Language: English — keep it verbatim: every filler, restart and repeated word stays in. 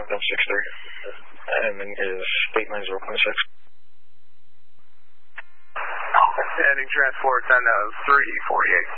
one six three. And then his state nine zero point six. Heading transport ten three forty-eight.